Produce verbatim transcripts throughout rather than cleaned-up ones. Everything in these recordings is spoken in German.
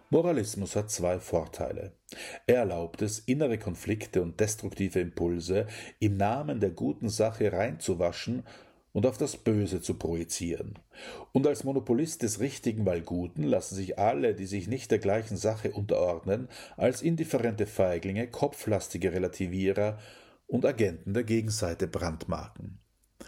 Moralismus hat zwei Vorteile. Er erlaubt es, innere Konflikte und destruktive Impulse im Namen der guten Sache reinzuwaschen und auf das Böse zu projizieren. Und als Monopolist des richtigen weil Guten lassen sich alle, die sich nicht der gleichen Sache unterordnen, als indifferente Feiglinge, kopflastige Relativierer und Agenten der Gegenseite brandmarken.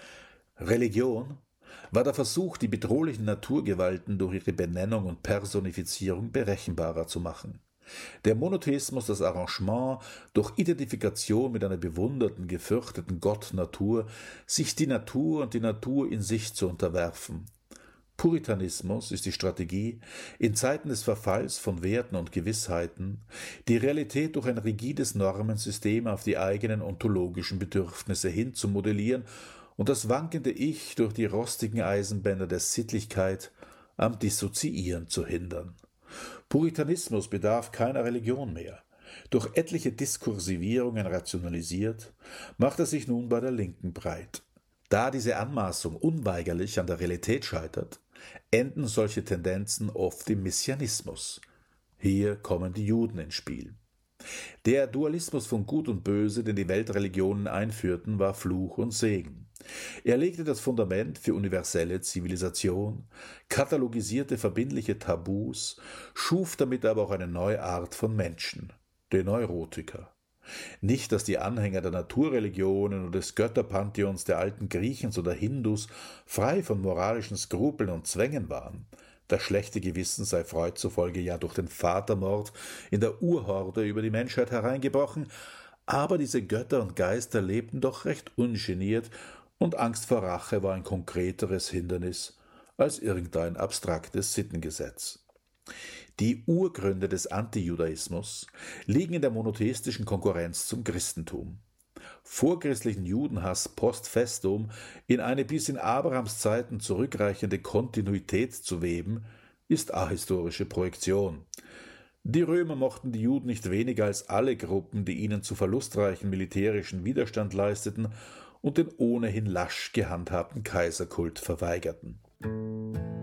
Religion war der Versuch, die bedrohlichen Naturgewalten durch ihre Benennung und Personifizierung berechenbarer zu machen. Der Monotheismus das Arrangement, durch Identifikation mit einer bewunderten, gefürchteten Gott-Natur, sich die Natur und die Natur in sich zu unterwerfen. Puritanismus ist die Strategie, in Zeiten des Verfalls von Werten und Gewissheiten, die Realität durch ein rigides Normensystem auf die eigenen ontologischen Bedürfnisse hin zu modellieren und das wankende Ich durch die rostigen Eisenbänder der Sittlichkeit am Dissoziieren zu hindern. Puritanismus bedarf keiner Religion mehr. Durch etliche Diskursivierungen rationalisiert, macht er sich nun bei der Linken breit. Da diese Anmaßung unweigerlich an der Realität scheitert, enden solche Tendenzen oft im Messianismus. Hier kommen die Juden ins Spiel. Der Dualismus von Gut und Böse, den die Weltreligionen einführten, war Fluch und Segen. Er legte das Fundament für universelle Zivilisation, katalogisierte verbindliche Tabus, schuf damit aber auch eine neue Art von Menschen, den Neurotiker. Nicht, dass die Anhänger der Naturreligionen und des Götterpantheons der alten Griechen oder Hindus frei von moralischen Skrupeln und Zwängen waren. Das schlechte Gewissen sei Freud zufolge ja durch den Vatermord in der Urhorde über die Menschheit hereingebrochen, aber diese Götter und Geister lebten doch recht ungeniert und Angst vor Rache war ein konkreteres Hindernis als irgendein abstraktes Sittengesetz. Die Urgründe des Antijudaismus liegen in der monotheistischen Konkurrenz zum Christentum. Vorchristlichen Judenhass post festum in eine bis in Abrahams Zeiten zurückreichende Kontinuität zu weben, ist ahistorische Projektion. Die Römer mochten die Juden nicht weniger als alle Gruppen, die ihnen zu verlustreichen militärischen Widerstand leisteten und den ohnehin lasch gehandhabten Kaiserkult verweigerten.